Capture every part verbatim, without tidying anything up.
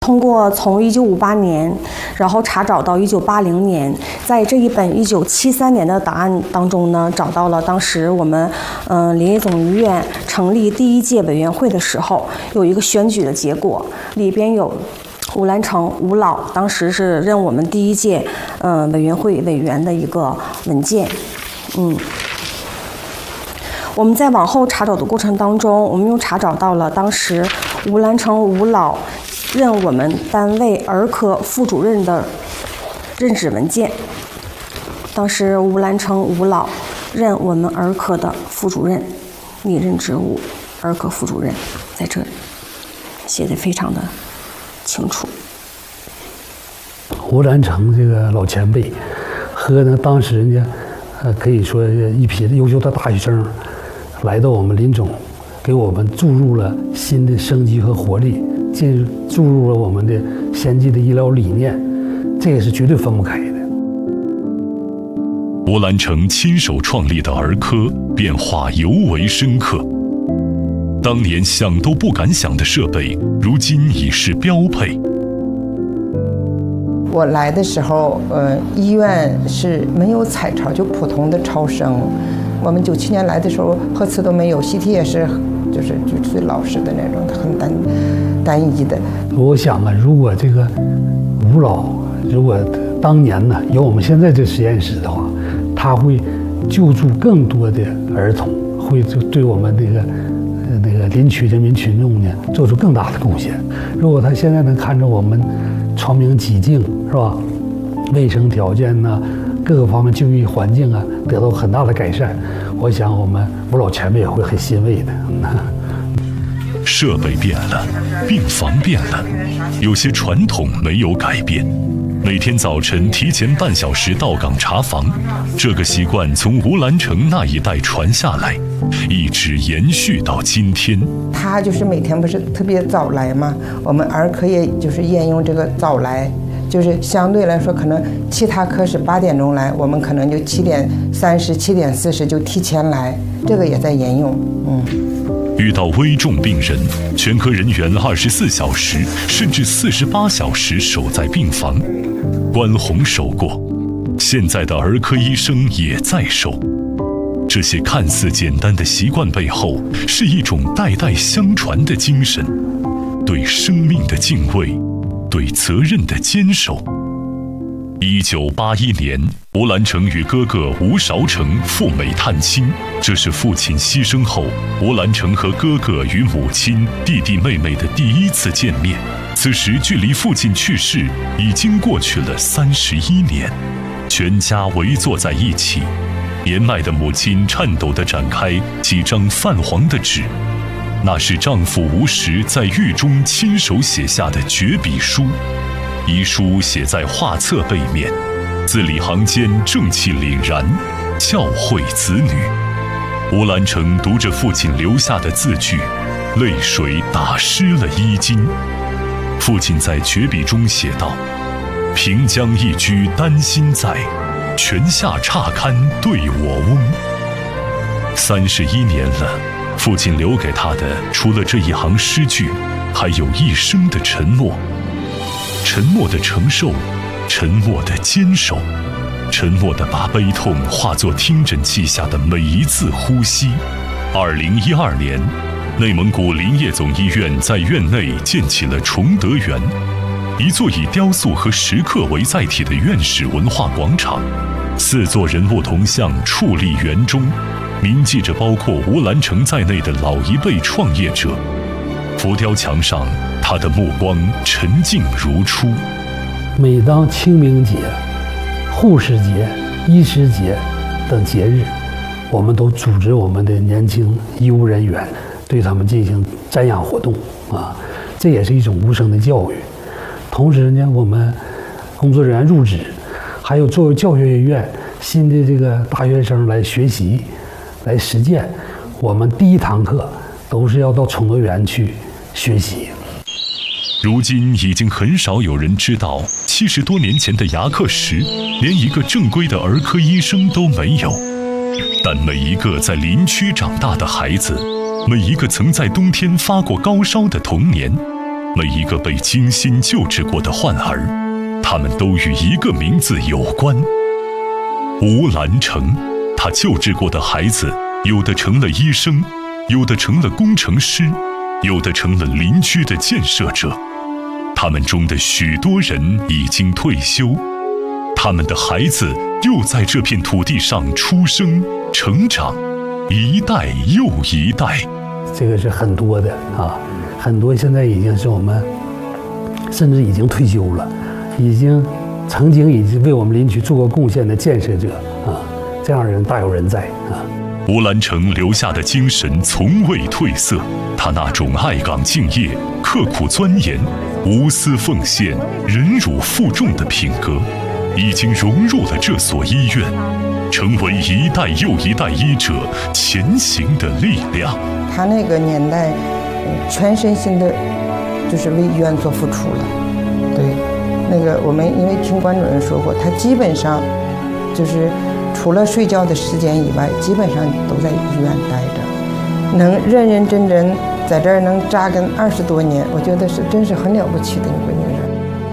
通过从一九五八年，然后查找到一九八零年，在这一本一九七三年的档案当中呢，找到了当时我们嗯、呃、临沂总医院成立第一届委员会的时候，有一个选举的结果，里边有吴兰成吴老，当时是任我们第一届嗯、呃、委员会委员的一个文件，嗯。我们在往后查找的过程当中，我们又查找到了当时吴兰成吴老任我们单位儿科副主任的任职文件。当时吴兰成吴老任我们儿科的副主任，历任职务儿科副主任，在这里写的非常的清楚。 吴兰成这个老前辈和呢当时人家呃可以说一批优秀的大学生来到我们临总，给我们注入了新的生机和活力，进入注入了我们的先进的医疗理念，这个是绝对分不开的。 吴兰成亲手创立的儿科变化尤为深刻，当年想都不敢想的设备，如今已是标配。 我来的时候，呃，医院是没有彩超，就普通的超声。我们九七年来的时候，核磁都没有 ，C T 也是，就是就最老式的那种，很单单一的。 我想啊，如果这个吴老，如果当年呢有我们现在这实验室的话，他会救助更多的儿童，会就对我们这个呃那个临区人民群众呢做出更大的贡献。如果他现在能看着我们窗明几净，是吧？卫生条件呢？各个方面就业环境啊得到很大的改善，我想我们吴老前辈也会很欣慰的。 设备变了，病房变了，有些传统没有改变。每天早晨提前半小时到岗查房，这个习惯从吴兰成那一代传下来，一直延续到今天。 他就是每天不是特别早来吗？我们儿科也就是沿用这个早来。就是相对来说，可能其他科是八点钟来，我们可能就七点三十、七点四十就提前来，这个也在沿用。嗯， 遇到危重病人，全科人员二十四小时甚至四十八小时守在病房，关宏守过，现在的儿科医生也在守。这些看似简单的习惯背后，是一种代代相传的精神，对生命的敬畏。对责任的坚守。一九八一年，吴兰成与哥哥吴韶成赴美探亲，这是父亲牺牲后，吴兰成和哥哥与母亲、弟弟妹妹的第一次见面。此时距离父亲去世已经过去了三十一年，全家围坐在一起，年迈的母亲颤抖地展开几张泛黄的纸。那是丈夫吴石在狱中亲手写下的绝笔书，遗书写在画册背面，字里行间正气凛然，教诲子女。吴兰成读着父亲留下的字句，泪水打湿了衣襟。父亲在绝笔中写道：“平江一居丹心在，泉下乍堪对我翁。”三十一年了。父亲留给他的，除了这一行诗句，还有一生的沉默，沉默的承受，沉默的坚守，沉默地把悲痛化作听诊器下的每一次呼吸。二零一二年，内蒙古林业总医院在院内建起了崇德园，一座以雕塑和石刻为载体的院士文化广场，四座人物铜像矗立园中。铭记着包括吴兰成在内的老一辈创业者，浮雕墙上，他的目光沉静如初。 每当清明节、护士节、医师节等节日，我们都组织我们的年轻医务人员对他们进行瞻仰活动啊，这也是一种无声的教育。同时呢，我们工作人员入职，还有作为教学院新的这个大学生来学习。来实践，我们第一堂课都是要到崇德园去学习。 如今已经很少有人知道，七十多年前的牙克石，连一个正规的儿科医生都没有。但每一个在林区长大的孩子，每一个曾在冬天发过高烧的童年， 每一个被精心救治过的患儿，他们都与一个名字有关——吴兰成。他救治过的孩子，有的成了医生，有的成了工程师，有的成了邻居的建设者。他们中的许多人已经退休，他们的孩子又在这片土地上出生、成长，一代又一代。 这个是很多的啊，很多现在已经是我们，甚至已经退休了，已经曾经已经为我们邻居做过贡献的建设者啊，这样的人大有人在啊。 吴兰成留下的精神从未褪色，他那种爱岗敬业、刻苦钻研、无私奉献、忍辱负重的品格，已经融入了这所医院，成为一代又一代医者前行的力量。 他那个年代，全身心的，就是为医院做付出了。对，那个我们因为听关主任说过，他基本上就是除了睡觉的时间以外，基本上都在医院待着，能认认真真在这儿能扎根二十多年，我觉得是真是很了不起的一个女人。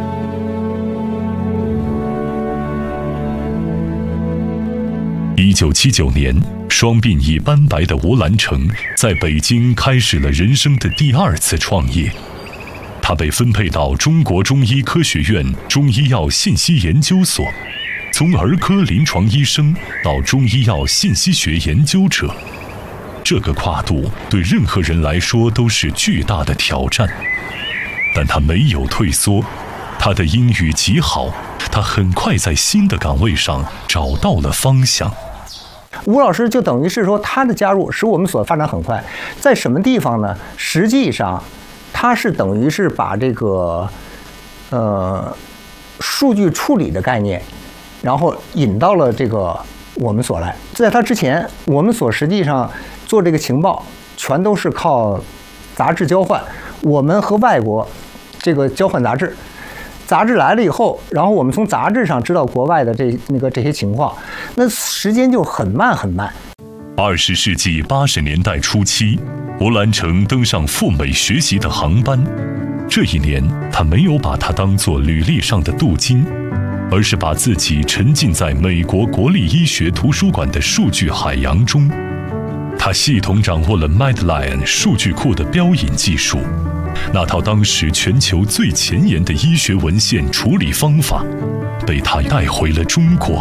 一九七九年，双鬓已斑白的吴兰成在北京开始了人生的第二次创业。他被分配到中国中医科学院中医药信息研究所，从儿科临床医生到中医药信息学研究者，这个跨度对任何人来说都是巨大的挑战。但他没有退缩，他的英语极好，他很快在新的岗位上找到了方向。 吴老师就等于是说，他的加入使我们所发展很快。在什么地方呢？实际上，他是等于是把这个呃数据处理的概念，然后引到了这个我们所来。在他之前，我们所实际上做这个情报，全都是靠杂志交换，我们和外国这个交换杂志。杂志来了以后，然后我们从杂志上知道国外的这那个这些情况，那时间就很慢很慢。 二十世纪八十年代初期，吴兰成登上赴美学习的航班。这一年，他没有把它当作履历上的镀金，而是把自己沉浸在美国国立医学图书馆的数据海洋中。他系统掌握了 Medline 数据库的标引技术。那套当时全球最前沿的医学文献处理方法，被他带回了中国。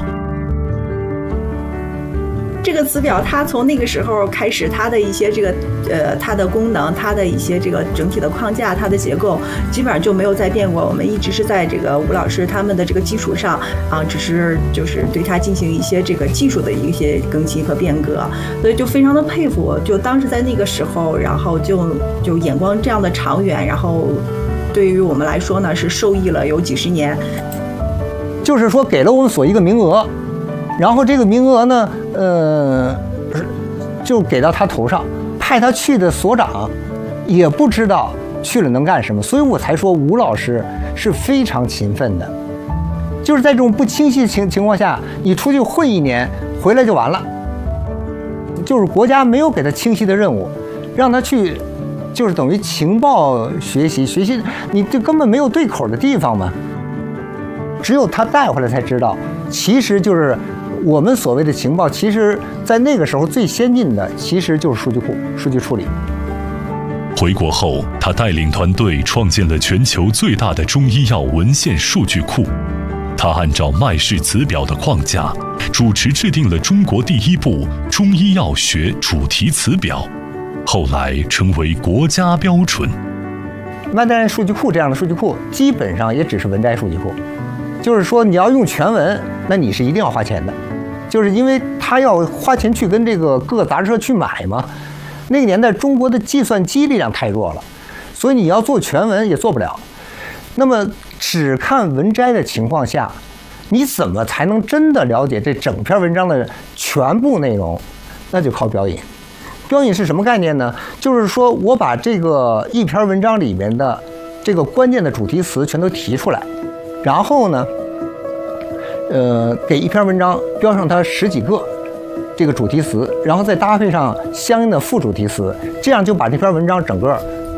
这个词表，它从那个时候开始，它的一些这个呃，它的功能，它的一些这个整体的框架，它的结构，基本上就没有再变过。我们一直是在这个吴老师他们的这个基础上啊，只是就是对它进行一些这个技术的一些更新和变革，所以就非常的佩服。就当时在那个时候，然后就就眼光这样的长远，然后对于我们来说呢，是受益了有几十年。 就是说，给了我们所一个名额。然后这个名额呢，呃，就给到他头上，派他去的所长也不知道去了能干什么，所以我才说吴老师是非常勤奋的。就是在这种不清晰的情情况下，你出去混一年，回来就完了。就是国家没有给他清晰的任务，让他去，就是等于情报学习学习，你这根本没有对口的地方嘛。只有他带回来才知道，其实就是。我们所谓的情报，其实在那个时候最先进的，其实就是数据库、数据处理。 回国后，他带领团队创建了全球最大的中医药文献数据库。他按照麦氏词表的框架，主持制定了中国第一部中医药学主题词表，后来成为国家标准。 麦德兰数据库这样的数据库，基本上也只是文摘数据库。就是说，你要用全文，那你是一定要花钱的，就是因为他要花钱去跟这个各个杂志社去买嘛。那个年代中国的计算机力量太弱了，所以你要做全文也做不了。那么只看文摘的情况下，你怎么才能真的了解这整篇文章的全部内容？那就靠标引。标引是什么概念呢？就是说我把这个一篇文章里面的这个关键的主题词全都提出来。然后呢，呃，给一篇文章标上它十几个这个主题词，然后再搭配上相应的副主题词，这样就把这篇文章整个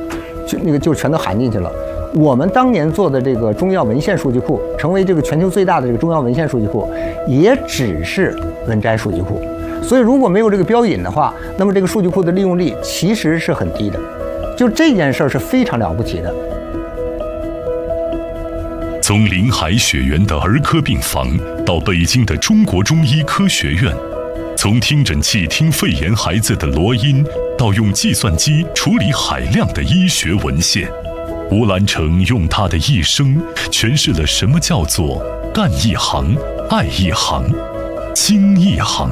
就那个就全都含进去了。我们当年做的这个中药文献数据库，成为这个全球最大的这个中药文献数据库，也只是文摘数据库。所以如果没有这个标引的话，那么这个数据库的利用率其实是很低的。就这件事儿是非常了不起的。 从临海雪原的儿科病房到北京的中国中医科学院，从听诊器听肺炎孩子的罗音，到用计算机处理海量的医学文献，吴兰成用他的一生诠释了什么叫做干一行、爱一行、精一行。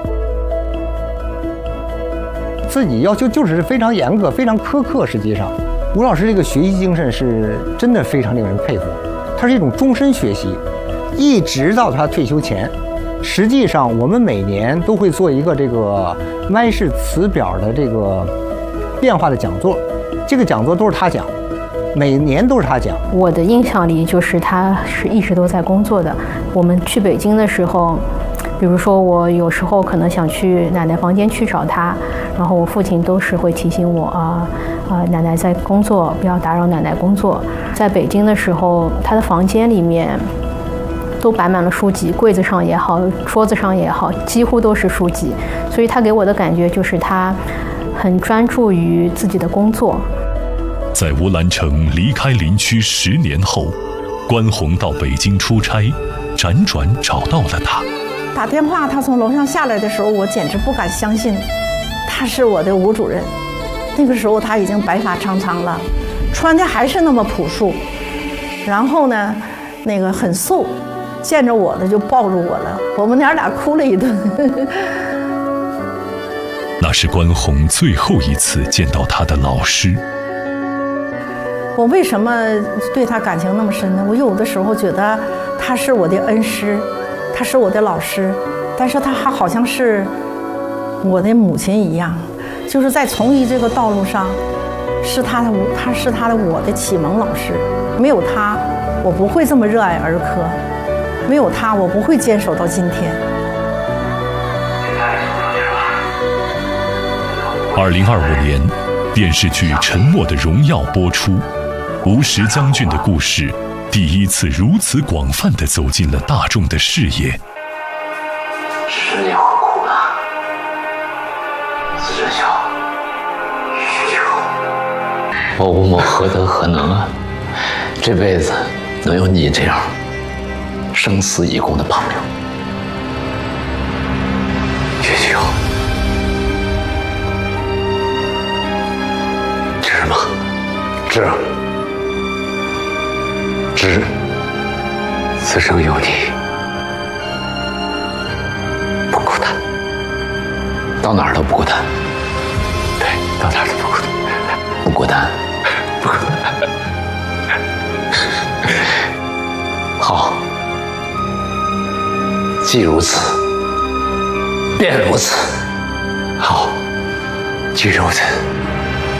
自己要求就是非常严格、非常苛刻。实际上，吴老师这个学习精神是真的非常令人佩服。它是一种终身学习，一直到他退休前。实际上，我们每年都会做一个这个麦氏词表的这个变化的讲座，这个讲座都是他讲，每年都是他讲。 我的印象里就是他是一直都在工作的。我们去北京的时候，比如说我有时候可能想去奶奶房间去找他，然后我父亲都是会提醒我啊啊、呃，奶奶在工作，不要打扰奶奶工作。在北京的时候，他的房间里面都摆满了书籍，柜子上也好，桌子上也好，几乎都是书籍。所以他给我的感觉就是他很专注于自己的工作。 在吴兰成离开林区十年后，关宏到北京出差，辗转找到了他。 打电话，他从楼上下来的时候，我简直不敢相信，他是我的吴主任。那个时候他已经白发苍苍了，穿的还是那么朴素，然后呢，那个很瘦，见着我的就抱住我了，我们娘俩哭了一顿。 那是关宏最后一次见到他的老师。 我为什么对他感情那么深呢？我有的时候觉得他是我的恩师，他是我的老师，但是他还好像是我的母亲一样，就是在从医这个道路上，是他的，他是他的我的启蒙老师。没有他，我不会这么热爱儿科；没有他，我不会坚守到今天。 二零二五年，电视剧《沉默的荣耀》播出，吴石将军的故事第一次如此广泛地走进了大众的视野。 十年很苦难，自珍孝，许久。我吴某何德何能啊？这辈子能有你这样生死以共的朋友。许久。知吗？知。知。此生有你，不孤单，到哪儿都不孤单。对，到哪儿都不孤单，不孤单，不孤单。好，既如此，便如此。好，既如此。